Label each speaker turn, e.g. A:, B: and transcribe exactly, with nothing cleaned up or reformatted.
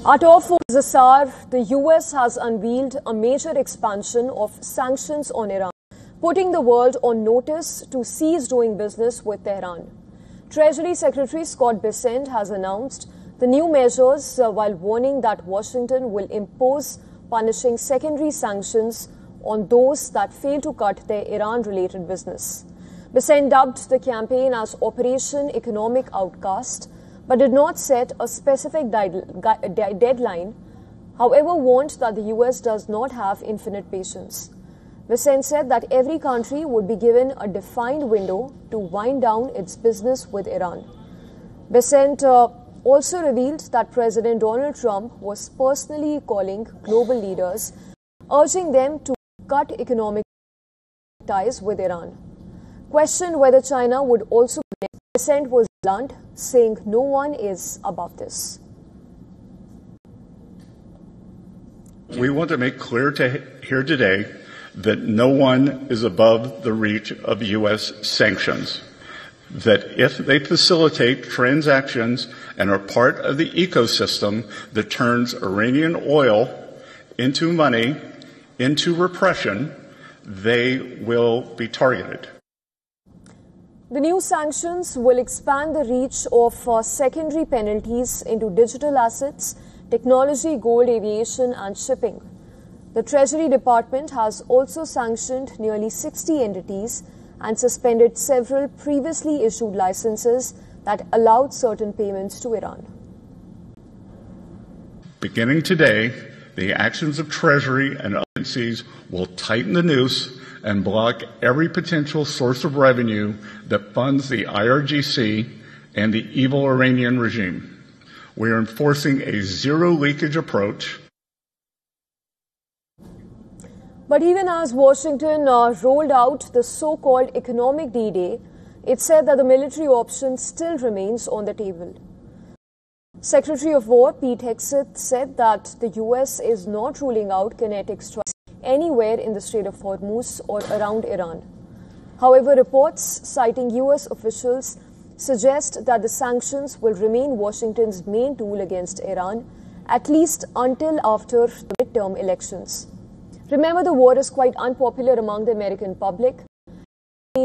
A: Our top for Zasar, the U S has unveiled a major expansion of sanctions on Iran, putting the world on notice to cease doing business with Tehran. Treasury Secretary Scott Bessent has announced the new measures uh, while warning that Washington will impose punishing secondary sanctions on those that fail to cut their Iran-related business. Bessent dubbed the campaign as Operation Economic Outcast, but did not set a specific deadline, however warned that the U S does not have infinite patience. Bessent said that every country would be given a defined window to wind down its business with Iran. Bessent uh, also revealed that President Donald Trump was personally calling global leaders, urging them to cut economic ties with Iran. Questioned whether China would also be next, Bessent was blunt, saying no one is above this.
B: We want to make clear to here today that no one is above the reach of U S sanctions, that if they facilitate transactions and are part of the ecosystem that turns Iranian oil into money, into repression, they will be targeted.
A: The new sanctions will expand the reach of uh, secondary penalties into digital assets, technology, gold, aviation, and shipping. The Treasury Department has also sanctioned nearly sixty entities and suspended several previously issued licenses that allowed certain payments to Iran.
B: Beginning today, the actions of Treasury and agencies will tighten the noose and block every potential source of revenue that funds the I R G C and the evil Iranian regime. We are enforcing a zero leakage approach.
A: But even as Washington uh, rolled out the so-called economic D-Day, it said that the military option still remains on the table. Secretary of War Pete Hegseth said that the U S is not ruling out kinetic strikes anywhere in the Strait of Hormuz or around Iran. However, reports citing U S officials suggest that the sanctions will remain Washington's main tool against Iran, at least until after the midterm elections. Remember, the war is quite unpopular among the American public.